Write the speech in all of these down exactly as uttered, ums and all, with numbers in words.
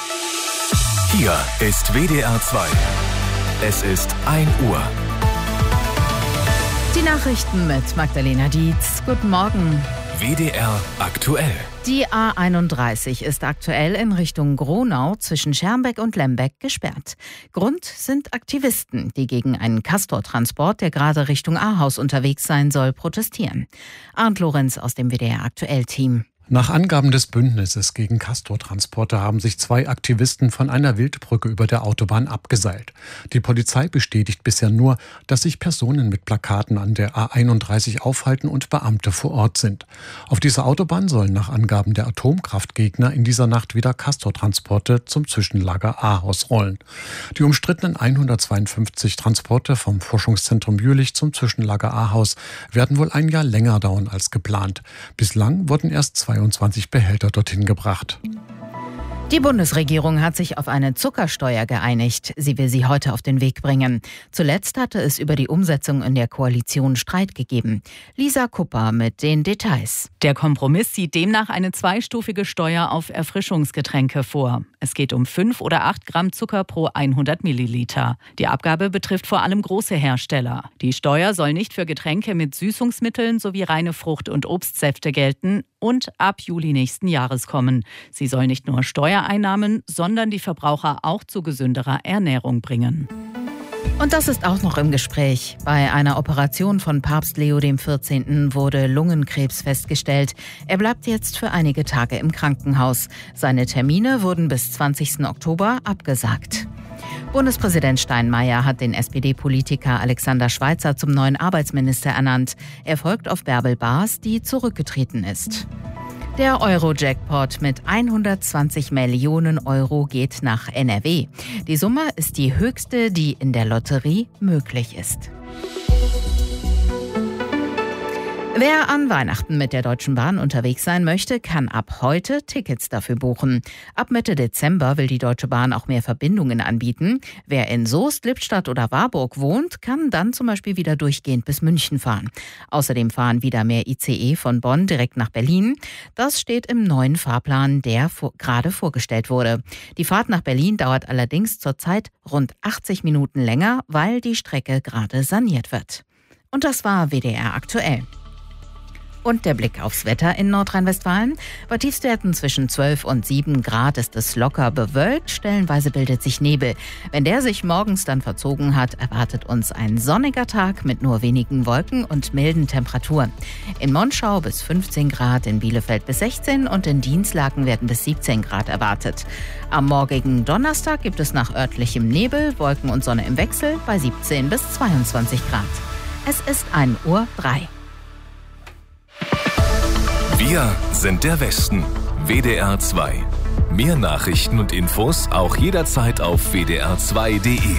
Hier ist W D R zwei. Es ist ein Uhr. Die Nachrichten mit Magdalena Dietz. Guten Morgen. W D R aktuell. Die A einunddreißig ist aktuell in Richtung Gronau zwischen Schermbeck und Lembeck gesperrt. Grund sind Aktivisten, die gegen einen Castor-Transport, der gerade Richtung Ahaus unterwegs sein soll, protestieren. Arndt Lorenz aus dem W D R Aktuell-Team. Nach Angaben des Bündnisses gegen Castor-Transporte haben sich zwei Aktivisten von einer Wildbrücke über der Autobahn abgeseilt. Die Polizei bestätigt bisher nur, dass sich Personen mit Plakaten an der A einunddreißig aufhalten und Beamte vor Ort sind. Auf dieser Autobahn sollen nach Angaben der Atomkraftgegner in dieser Nacht wieder Castor-Transporte zum Zwischenlager Ahaus rollen. Die umstrittenen hundertzweiundfünfzig Transporte vom Forschungszentrum Jülich zum Zwischenlager Ahaus werden wohl ein Jahr länger dauern als geplant. Bislang wurden erst zweiundzwanzig Behälter dorthin gebracht. Die Bundesregierung hat sich auf eine Zuckersteuer geeinigt. Sie will sie heute auf den Weg bringen. Zuletzt hatte es über die Umsetzung in der Koalition Streit gegeben. Lisa Kupper mit den Details. Der Kompromiss sieht demnach eine zweistufige Steuer auf Erfrischungsgetränke vor. Es geht um fünf oder acht Gramm Zucker pro hundert Milliliter. Die Abgabe betrifft vor allem große Hersteller. Die Steuer soll nicht für Getränke mit Süßungsmitteln sowie reine Frucht- und Obstsäfte gelten und ab Juli nächsten Jahres kommen. Sie soll nicht nur Steuereinnahmen, sondern die Verbraucher auch zu gesünderer Ernährung bringen. Und das ist auch noch im Gespräch. Bei einer Operation von Papst Leo der vierzehnte wurde Lungenkrebs festgestellt. Er bleibt jetzt für einige Tage im Krankenhaus. Seine Termine wurden bis zwanzigsten Oktober abgesagt. Bundespräsident Steinmeier hat den S P D-Politiker Alexander Schweitzer zum neuen Arbeitsminister ernannt. Er folgt auf Bärbel Baas, die zurückgetreten ist. Der Euro-Jackpot mit hundertzwanzig Millionen Euro geht nach N R W. Die Summe ist die höchste, die in der Lotterie möglich ist. Wer an Weihnachten mit der Deutschen Bahn unterwegs sein möchte, kann ab heute Tickets dafür buchen. Ab Mitte Dezember will die Deutsche Bahn auch mehr Verbindungen anbieten. Wer in Soest, Lippstadt oder Warburg wohnt, kann dann zum Beispiel wieder durchgehend bis München fahren. Außerdem fahren wieder mehr I C E von Bonn direkt nach Berlin. Das steht im neuen Fahrplan, der vor, gerade vorgestellt wurde. Die Fahrt nach Berlin dauert allerdings zurzeit rund achtzig Minuten länger, weil die Strecke gerade saniert wird. Und das war W D R aktuell. Und der Blick aufs Wetter in Nordrhein-Westfalen. Bei Tiefstwerten zwischen zwölf und sieben Grad ist es locker bewölkt. Stellenweise bildet sich Nebel. Wenn der sich morgens dann verzogen hat, erwartet uns ein sonniger Tag mit nur wenigen Wolken und milden Temperaturen. In Monschau bis fünfzehn Grad, in Bielefeld bis sechzehn und in Dinslaken werden bis siebzehn Grad erwartet. Am morgigen Donnerstag gibt es nach örtlichem Nebel, Wolken und Sonne im Wechsel bei siebzehn bis zweiundzwanzig Grad. Es ist ein Uhr drei. Wir sind der Westen. W D R zwei. Mehr Nachrichten und Infos auch jederzeit auf w d r zwei punkt d e.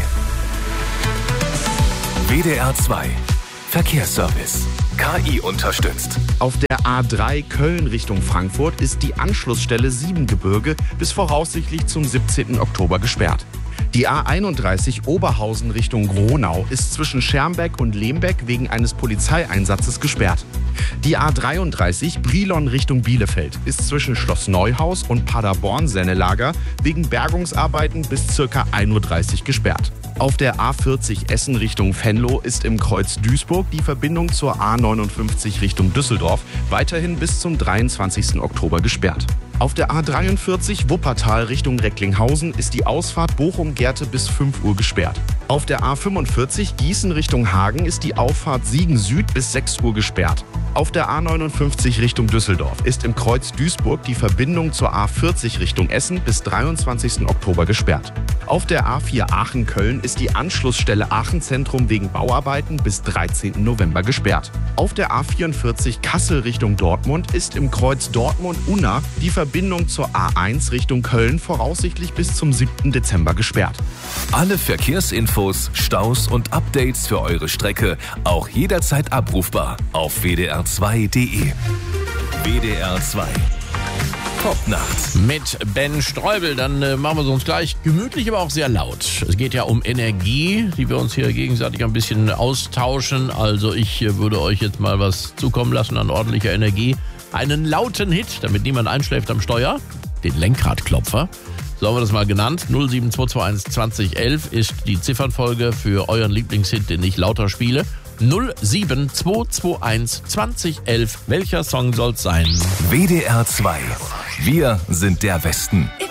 W D R zwei. Verkehrsservice. K I unterstützt. Auf der A drei Köln Richtung Frankfurt ist die Anschlussstelle Siebengebirge bis voraussichtlich zum siebzehnten Oktober gesperrt. Die A einunddreißig Oberhausen Richtung Gronau ist zwischen Schermbeck und Lembeck wegen eines Polizeieinsatzes gesperrt. Die A dreiunddreißig Brilon Richtung Bielefeld ist zwischen Schloss Neuhaus und Paderborn-Sennelager wegen Bergungsarbeiten bis ca. ein Uhr dreißig gesperrt. Auf der A vierzig Essen Richtung Venlo ist im Kreuz Duisburg die Verbindung zur A neunundfünfzig Richtung Düsseldorf weiterhin bis zum dreiundzwanzigsten Oktober gesperrt. Auf der A dreiundvierzig Wuppertal Richtung Recklinghausen ist die Ausfahrt Bochum-Gerte bis fünf Uhr gesperrt. Auf der A fünfundvierzig Gießen Richtung Hagen ist die Auffahrt Siegen Süd bis sechs Uhr gesperrt. Auf der A neunundfünfzig Richtung Düsseldorf ist im Kreuz Duisburg die Verbindung zur A vierzig Richtung Essen bis dreiundzwanzigsten Oktober gesperrt. Auf der A vier Aachen-Köln ist die Anschlussstelle Aachen-Zentrum wegen Bauarbeiten bis dreizehnten November gesperrt. Auf der A vierundvierzig Kassel Richtung Dortmund ist im Kreuz Dortmund-Unna die Verbindung zur A eins Richtung Köln voraussichtlich bis zum siebten Dezember gesperrt. Alle Verkehrsinfos, Staus und Updates für eure Strecke auch jederzeit abrufbar auf w d r zwei punkt d e. W D R zwei. Top-Nacht. Mit Ben Streubel, dann äh, machen wir es uns gleich gemütlich, aber auch sehr laut. Es geht ja um Energie, die wir uns hier gegenseitig ein bisschen austauschen. Also ich äh, würde euch jetzt mal was zukommen lassen an ordentlicher Energie. Einen lauten Hit, damit niemand einschläft am Steuer. Den Lenkradklopfer. So haben wir das mal genannt. null sieben zwei zwei eins zwanzig elf ist die Ziffernfolge für euren Lieblingshit, den ich lauter spiele. null sieben zwei zwei eins zwanzig elf. Welcher Song soll's sein? W D R zwei. Wir sind der Westen.